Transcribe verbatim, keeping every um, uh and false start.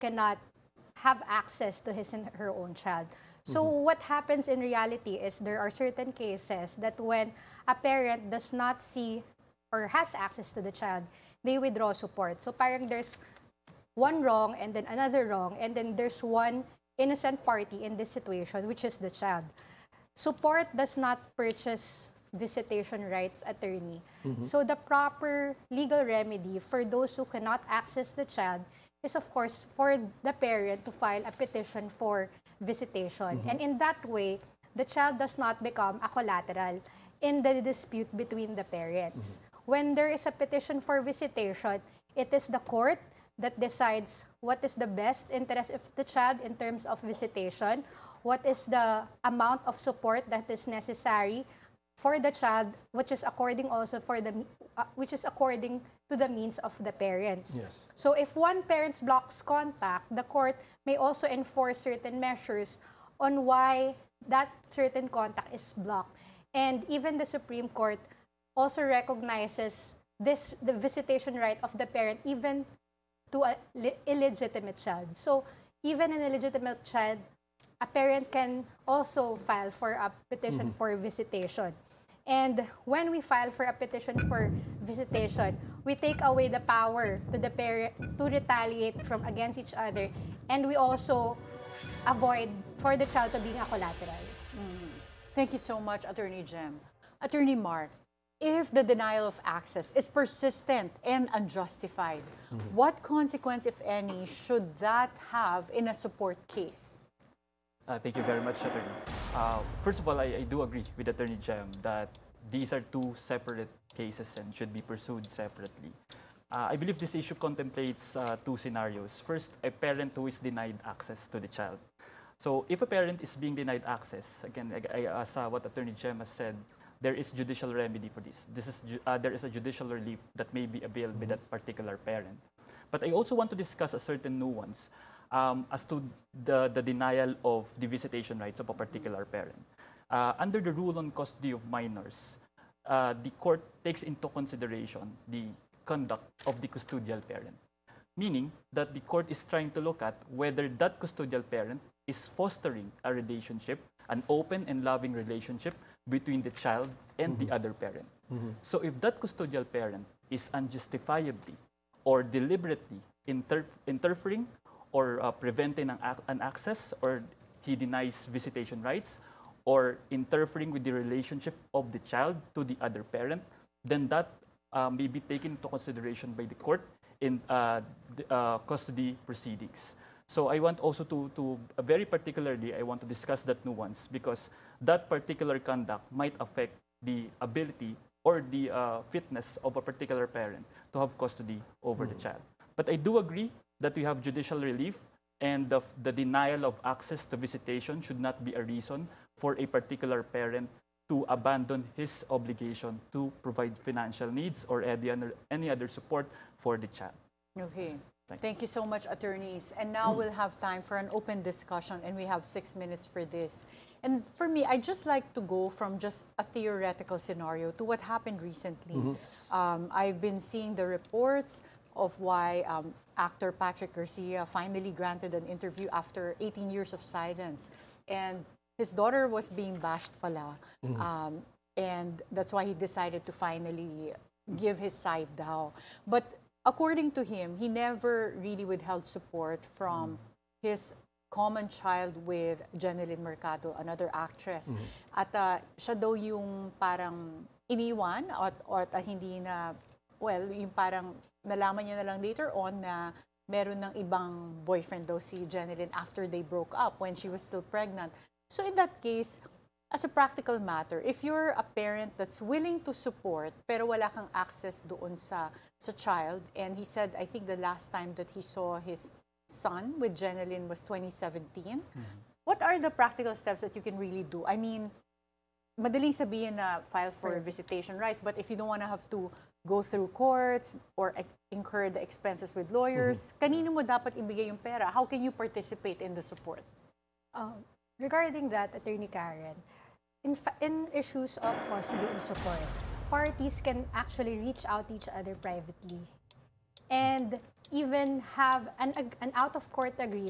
cannot have access to his and her own child. So mm-hmm. what happens in reality is there are certain cases that when a parent does not see or has access to the child, they withdraw support. So parang there's one wrong and then another wrong, and then there's one innocent party in this situation, which is the child. Support does not purchase visitation rights, attorney. Mm-hmm. So the proper legal remedy for those who cannot access the child is, of course, for the parent to file a petition for visitation. Mm-hmm. And in that way, the child does not become a collateral in the dispute between the parents. Mm-hmm. When there is a petition for visitation, it is the court that decides what is the best interest of the child in terms of visitation, what is the amount of support that is necessary for the child, which is according also for the uh, which is according to the means of the parents. Yes. So if one parent blocks contact, the court may also enforce certain measures on why that certain contact is blocked. And even the Supreme Court also recognizes this the visitation right of the parent even to an illegitimate child. So even an illegitimate child, a parent can also file for a petition mm-hmm. for visitation. And when we file for a petition for visitation, we take away the power to the parent to retaliate from against each other, and we also avoid for the child to being a collateral. Mm. Thank you so much, Attorney Jem. Attorney Mark, if the denial of access is persistent and unjustified, mm-hmm. what consequence, if any, should that have in a support case? Uh, thank you very much, Attorney. Uh, first of all, I, I do agree with Attorney Jem that these are two separate cases and should be pursued separately. Uh, I believe this issue contemplates uh, two scenarios. First, a parent who is denied access to the child. So if a parent is being denied access, again, I, I, as uh, what Attorney Jem has said, there is judicial remedy for this. This is uh, there is a judicial relief that may be availed by that particular parent. But I also want to discuss a certain nuance um, as to the, the denial of the visitation rights of a particular parent. Uh, under the rule on custody of minors, uh, the court takes into consideration the conduct of the custodial parent, meaning that the court is trying to look at whether that custodial parent is fostering a relationship, an open and loving relationship between the child and mm-hmm. the other parent. Mm-hmm. So if that custodial parent is unjustifiably or deliberately inter- interfering or uh, preventing an, ac- an access, or he denies visitation rights, or interfering with the relationship of the child to the other parent, then that uh, may be taken into consideration by the court in uh, the, uh, custody proceedings. So I want also to, to uh, very particularly, I want to discuss that nuance because that particular conduct might affect the ability or the uh, fitness of a particular parent to have custody over mm-hmm. the child. But I do agree that we have judicial relief, and the, the denial of access to visitation should not be a reason for a particular parent to abandon his obligation to provide financial needs or any other, any other support for the child. Okay. So, thank, thank you. you so much, attorneys. And now we'll have time for an open discussion, and we have six minutes for this. And for me, I'd just like to go from just a theoretical scenario to what happened recently. Mm-hmm. um, I've been seeing the reports of why um, actor Patrick Garcia finally granted an interview after eighteen years of silence. And his daughter was being bashed pala. Mm-hmm. Um, and that's why he decided to finally give his side daw. But according to him, he never really withheld support from mm-hmm. his common child with Jeneline Mercado, another actress. Mm-hmm. At uh, siya daw yung parang iniwan at, or at, uh, hindi na, well, yung parang nalaman niya na lang later on na meron ng ibang boyfriend daw si Jeneline after they broke up when she was still pregnant. So in that case, as a practical matter, if you're a parent that's willing to support pero wala kang access doon sa sa child, and he said, I think the last time that he saw his son with Jeneline was twenty seventeen, mm-hmm. what are the practical steps that you can really do? I mean, madaling sabihin na file for right. visitation rights, but if you don't want to have to go through courts or incur the expenses with lawyers, mm-hmm. kanino mo dapat ibigay yung pera? How can you participate in the support? Um, regarding that, Attorney Karen, in, fa- in issues of custody and support, parties can actually reach out to each other privately. and even have an, ag- an out-of-court agreement